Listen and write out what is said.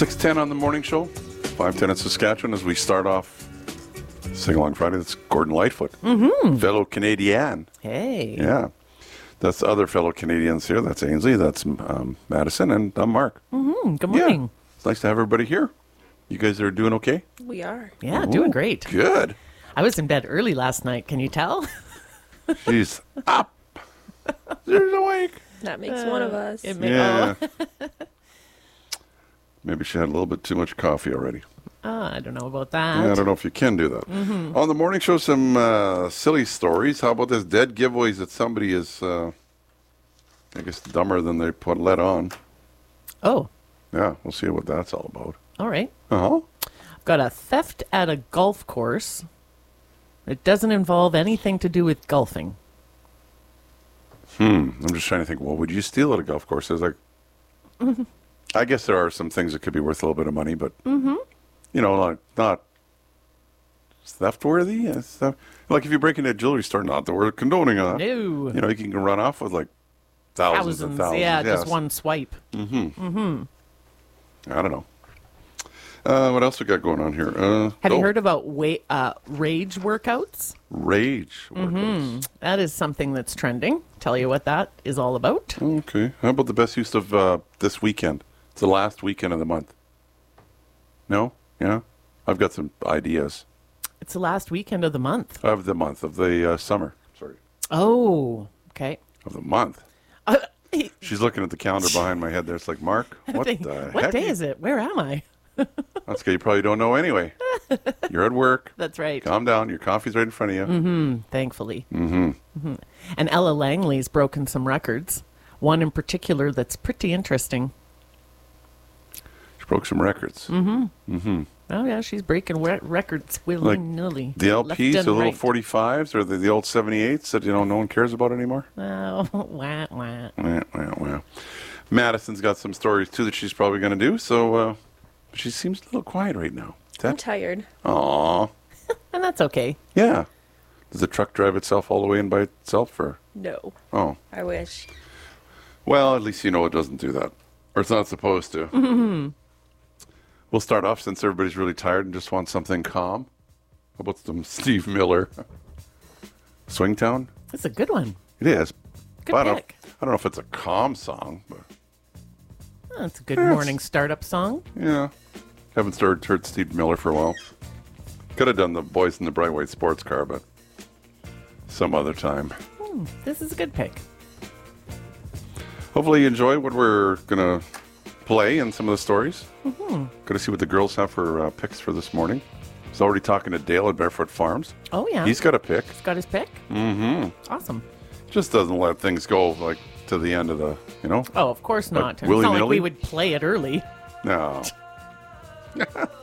6:10 on the morning show, 5:10 in Saskatchewan as we start off Sing Along Friday. That's Gordon Lightfoot, fellow Canadian. Hey. Yeah. That's other fellow Canadians here. That's Ainsley, that's Madison, and I'm Mark. Good morning. Yeah. It's nice to have everybody here. You guys are doing okay? We are. Yeah, doing great. Good. I was in bed early last night. Can you tell? She's up. She's awake. That makes one of us. It may- Yeah. Maybe she had a little bit too much coffee already. I don't know about that. Yeah, I don't know if you can do that. On the morning show, some silly stories. How about this dead giveaways that somebody is, I guess, dumber than they let on. Oh, Yeah, we'll see what that's all about. all right. Uh-huh. I've got a theft at a golf course. It doesn't involve anything to do with golfing. I'm just trying to think, what would you steal at a golf course? It's like, I guess there are some things that could be worth a little bit of money, but, you know, like not theft-worthy. Like if you break into a jewelry store, not that we're condoning that. No. You know, you can run off with like thousands and thousands. Yeah, yes. just one swipe. I don't know. What else we got going on here? Have you heard about rage workouts? Rage workouts? That is something that's trending. Tell you what that is all about. Okay. How about the best use of this weekend? It's the last weekend of the month. No? Yeah? I've got some ideas. It's the last weekend of the month. Of the month, of the summer. Sorry. Oh, okay. Of the month. She's looking at the calendar behind my head there. It's like, Mark, what the heck? What day is it? Where am I? That's good. You probably don't know anyway. You're at work. That's right. Calm down. Your coffee's right in front of you. Thankfully. And Ella Langley's broken some records. One in particular that's pretty interesting. She broke some records. Oh, yeah, she's breaking records willy-nilly. The left LPs, and the little right. 45s, or the old 78s that, you know, no one cares about anymore? Oh, wah, wah. Well. Madison's got some stories, too, that she's probably going to do, so she seems a little quiet right now. I'm tired. Aw. And that's okay. Yeah. Does the truck drive itself all the way in by itself, or? No. Oh. I wish. Well, at least you know it doesn't do that. Or it's not supposed to. We'll start off, since everybody's really tired and just wants something calm. How about some Steve Miller? Swingtown? It's a good one. It is. Good But pick. I don't know if it's a calm song, but Oh, it's a good morning startup song. yeah. Haven't heard Steve Miller for a while. Could have done the Boys in the Bright White Sports Car, but some other time. This is a good pick. Hopefully you enjoy what we're going to play and some of the stories. Going to see what the girls have for picks for this morning. I was already talking to Dale at Barefoot Farms. Oh, yeah. He's got a pick. He's got his pick? Awesome. Just doesn't let things go like to the end of the, you know? Oh, of course not. It's not like willy-nilly? we would play it early. No.